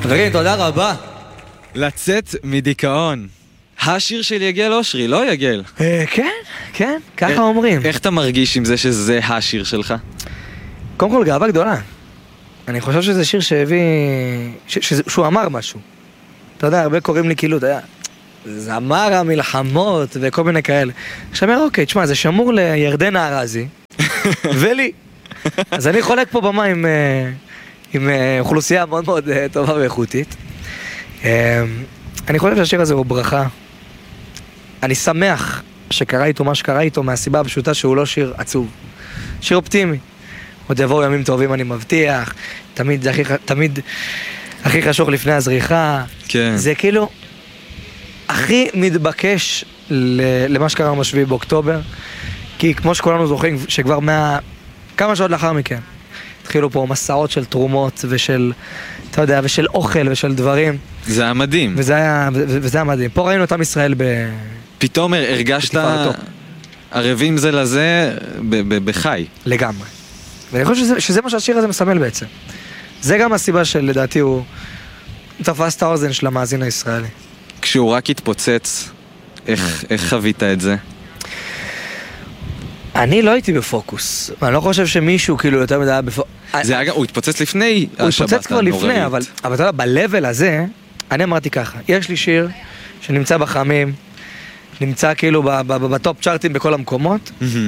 חברים, תודה רבה. לצאת מדיכאון. השיר של יגל אושרי, לא יגל? כן, ככה אומרים. איך אתה מרגיש עם זה שזה השיר שלך? קודם כל גאווה גדולה. אני חושב שזה שיר שהביא... שהוא אמר משהו. אתה יודע, הרבה קוראים לי כאילו, אתה יודע, זמר המלחמות וכל מיני כאלה. עכשיו אומר, אוקיי, תשמע, זה שמור לירדן הארזי, ולי. אז אני חולק פה במה עם אוכלוסייה מאוד מאוד טובה ואיכותית. אני חושב שהשיר הזה הוא ברכה. אני שמח שקרה איתו מה שקרה איתו מהסיבה הפשוטה שהוא לא שיר עצוב. שיר אופטימי. עוד יבואו ימים טובים, אני מבטיח. תמיד הכי חשוך לפני הזריחה. כן. זה כאילו הכי מתבקש למה שקרה ב-7 באוקטובר. כי כמו שכולנו זוכרים שכבר כמה שעות לאחר מכן התחילו פה מסעות של תרומות ושל, אתה יודע, ושל אוכל ושל דברים. זה היה מדהים. וזה היה מדהים. פה ראינו את עם ישראל פתאום הרגשת ערבים זה לזה בחי. לגמרי. ואני חושב שזה מה שהשיר הזה מסמל בעצם. זה גם הסיבה שלדעתי הוא תפס את האוזן של המאזין הישראלי. כשהוא רק התפוצץ, איך חווית את זה? אני לא הייתי בפוקוס. אני לא חושב שמישהו כאילו יותר מדי היה בפוקוס. הוא התפוצץ לפני השבת הנוראית. הוא התפוצץ כבר לפני, אבל אתה יודע, ב-level הזה, אני אמרתי ככה, יש לי שיר שנמצא בחמים, נמצא כאילו בטופ צ'ארטים בכל המקומות.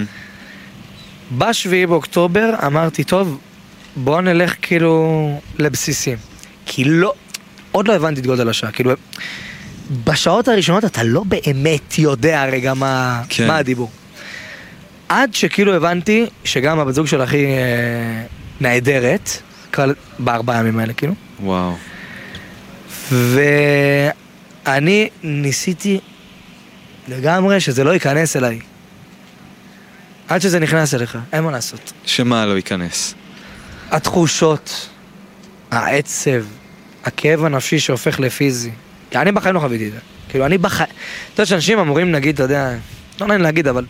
ב-7 באוקטובר אמרתי, טוב, בוא נלך כאילו לבסיסים. כי עוד לא הבנתי את גודל השעה. כאילו, בשעות הראשונות אתה לא באמת יודע רגע מה הדיבור. עד שכאילו הבנתי שגם הבת זוג של הכי נהדרת, כבר ב4 ימים האלה כאילו. וואו. ואני ניסיתי לגמרי שזה לא ייכנס אליי. עד שזה נכנס אליך, אין מה לעשות. שמה לא ייכנס? התחושות, העצב, הכאב הנפשי שהופך לפיזי. אני בחיים לא חוויתי את זה. כאילו אני בחיים... אתה יודע שאנשים אמורים נגיד, אתה יודע, לא נעים להגיד, אבל...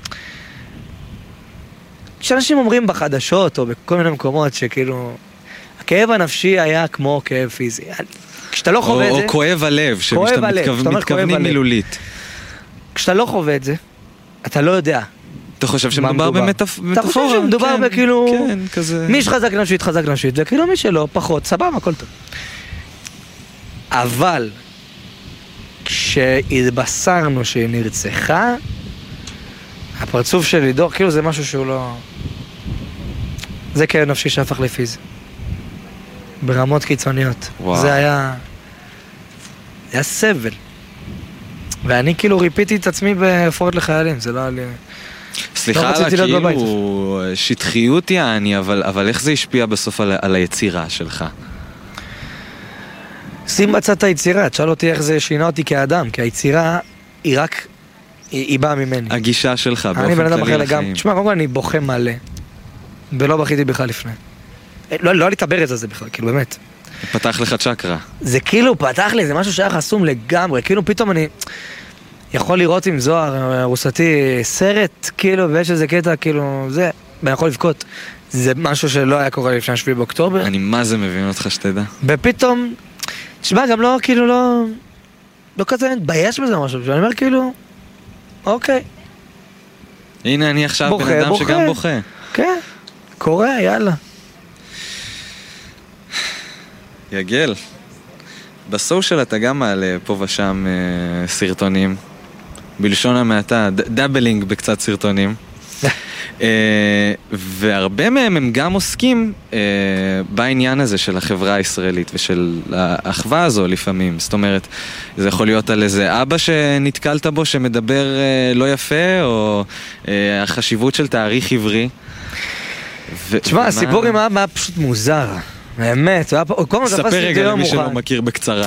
כשאנשים אומרים בחדשות או בכל מיני מקומות שכאילו... הכאב הנפשי היה כמו כאב פיזי. כשאתה לא חווה את זה... או כואב הלב, שמתכוונים מילולית. כשאתה לא חווה את זה, אתה לא יודע. אתה חושב שמדובר במטאפורה? אתה חושב שמדובר בכאילו... כן, כזה... מי שחזק נפשית, חזק נפשית, וכאילו מי שלא, פחות, סבבה, הכל טוב. אבל, כשהתבשרנו שהיא נרצחה, הפרצוף של לידור, כאילו זה משהו שהוא לא... זה כאב נפשי שהפך לפיזי. ברמות קיצוניות. וואו. זה היה סבל. ואני כאילו ריפיתי את עצמי בפורט לחיילים, זה לא היה לי... סליחה על כאילו שטחיות יעני, אבל איך זה השפיע בסוף על היצירה שלך? שים בצד את היצירה, תשאל אותי איך זה שינה אותי כאדם, כי היצירה היא רק, היא באה ממני. הגישה שלך באופן כללי לחיים. אני בן אדם אחר לגמרי, תשמע, קודם כל אני בוכה מלא, ולא בכיתי בכלל לפני. לא היה לי את הברז הזה בכלל, כאילו באמת. פתח לך צ'קרה. זה כאילו פתח לי, זה משהו שהיה חסום לגמרי, כאילו פתאום אני יכול לראות עם זוהר רוסתי סרט, כאילו, ויש איזה קטע, כאילו, זה, ואני יכול לבכות. זה משהו שלא היה קורה לפני 7 באוקטובר. אני מה זה מבין אותך שתדע. ופתאום, תשמע, גם לא, כאילו, לא כזה מתבייש בזה משהו, שאני אומר כאילו, אוקיי. הנה אני עכשיו בן אדם שגם בוכה. כן, קורה, יאללה. יגל, בסושיאל אתה גם מעלה פה ושם סרטונים, בלשון המעטה, דאבלינג בקצת סרטונים. והרבה מהם הם גם עוסקים בעניין הזה של החברה הישראלית ושל האחווה הזו לפעמים. זאת אומרת, זה יכול להיות על איזה אבא שנתקלת בו שמדבר לא יפה, או החשיבות של תאריך עברי. תשמע, הסיפור עם האבא היה פשוט מוזר. באמת, ספר רגע למי שלא מכיר בקצרה.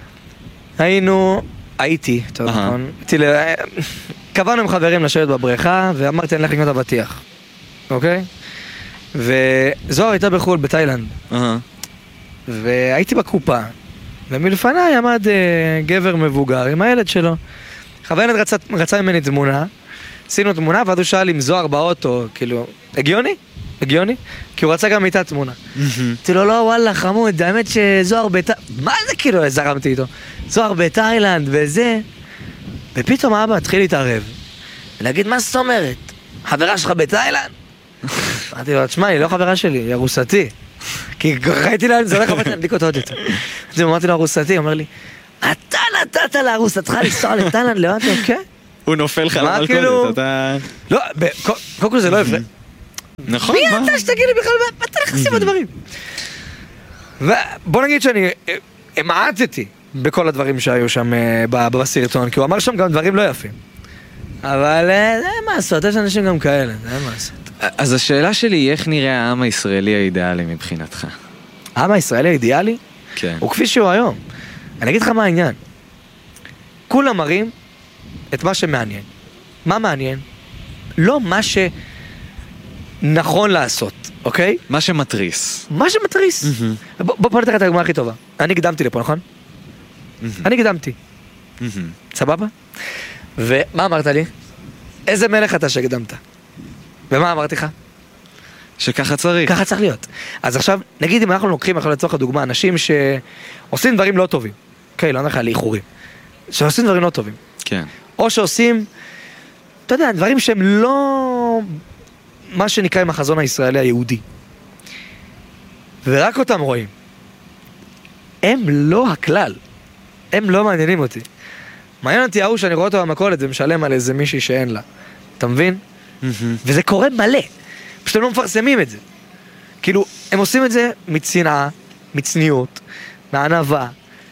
הייתי, נכון. קבענו עם חברים לשבת בבריכה, ואמרתי אני הולך לקנות אבטיח. אוקיי? וזוהר הייתה בחול, בתאילנד. והייתי בקופה, ומלפניי עמד גבר מבוגר עם הילד שלו. חבר ילד רצה ממני תמונה, עשינו תמונה, ואז הוא שאל אם זוהר באוטו, כאילו, הגיוני? הגיוני? כי הוא רצה גם איתה תמונה. אמרתי לו, לא, וואלה, חמוד, האמת שזוהר מה זה כאילו, זרמתי איתו? זוהר בתאילנד וזה, ופתאום האבא התחיל להתערב. ולהגיד, מה זאת אומרת? חברה שלך בתאילנד? אמרתי לו, תשמע, היא לא חברה שלי, היא ארוסתי. כי ראיתי לה, זה הולך לבטל בדיקות עוד יותר. אז אמרתי לו, ארוסתי, הוא אומר לי, אתה נתת לארוסתך לנסוע לתאילנד, אמרתי לו, כן? הוא נופל לך למלכודת, אתה... לא, קודם כל זה לא יפה. נכון. מי אתה שתגיד לי בכלל, מה אתה נכנסים בדברים? ובוא נגיד שאני המעטתי בכל הדברים שהיו שם בסרטון, כי הוא אמר שם גם דברים לא יפים. אבל זה מה לעשות, יש אנשים גם כאלה, זה מה לעשות. אז השאלה שלי היא איך נראה העם הישראלי האידיאלי מבחינתך? העם הישראלי האידיאלי? כן. הוא כפי שהוא היום. אני אגיד לך מה העניין. כולם מראים את מה שמעניין. מה מעניין? לא מה שנכון לעשות, אוקיי? מה שמטריס. מה שמטריס. בוא נתן לך את הדוגמה הכי טובה. אני קדמתי לפה, נכון? אני קדמתי. סבבה? ומה אמרת לי? איזה מלך אתה שקדמת? ומה אמרתי לך? שככה צריך. ככה צריך להיות. אז עכשיו, נגיד אם אנחנו לוקחים, יכול לצורך הדוגמה, אנשים שעושים דברים לא טובים. אוקיי, לא אומר לך לאיחורים. שעושים דברים לא טובים. כן. או שעושים, אתה יודע, דברים שהם לא מה שנקרא עם החזון הישראלי היהודי. ורק אותם רואים. הם לא הכלל. הם לא מעניינים אותי. מעניין אותי ההוא שאני רואה אותו במכולת ומשלם על איזה מישהי שאין לה. אתה מבין? וזה קורה מלא. פשוט הם לא מפרסמים את זה. כאילו, הם עושים את זה מצנעה, מצניות, מענווה,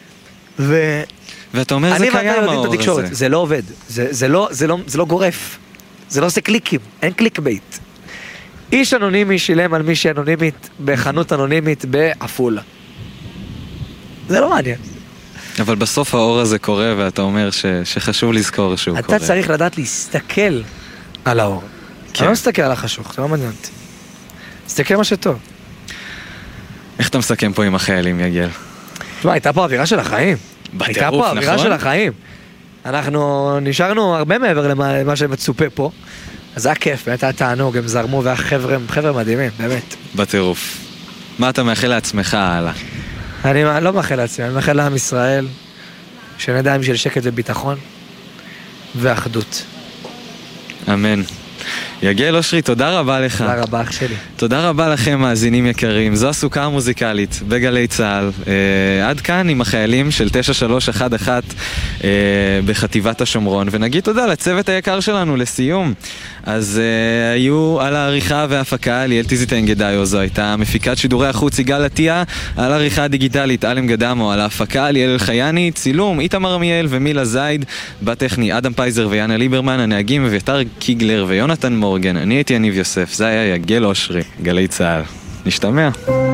ואתה אומר, זה קיים האור הזה. זה לא עובד. זה לא גורף. זה לא עושה קליקים. אין קליק בייט. איש אנונימי שילם על מישהי אנונימית בחנות אנונימית בעפולה. זה לא מעניין. אבל בסוף האור הזה קורה, ואתה אומר שחשוב לזכור שהוא קורה. אתה צריך לדעת להסתכל על האור. אתה לא מסתכל על החשוך, זה לא מעניין אותי. תסתכל מה שטוב. איך אתה מסכם פה עם החיילים, יגל? תשמע, הייתה פה אווירה של החיים. הייתה פה אווירה של החיים. אנחנו נשארנו הרבה מעבר למה שמצופה פה. אז זה היה כיף, באמת היה תענוג, הם זרמו, והחבר'ה מדהימים, באמת. בטירוף. מה אתה מאחל לעצמך הלאה? אני לא מאחל לעצמי, אני מאחל לעם ישראל, שנדע עם של שקט וביטחון, ואחדות. אמן. יגל אושרי, תודה רבה לך. תודה רבה, אח שלי. תודה רבה לכם, מאזינים יקרים. זו הסוכה המוזיקלית בגלי צהל. עד כאן עם החיילים של 9311 בחטיבת השומרון. ונגיד תודה לצוות היקר שלנו לסיום. אז היו על העריכה וההפקה ליאל טיזיטנגדאיו, זו הייתה מפיקת שידורי החוץ יגאל עטיה, על העריכה הדיגיטלית אלם גדמו, על ההפקה ליאל אלחייני, צילום איתמר עמיאל ומילה זייד, בטכני אדם פייזר ויאנה ליברמן, הנהגים אביתר קיגלר ויונתן מורגן. אני הייתי יניב יוסף, זה היה יגל אושרי, גלי צהל. נשתמע.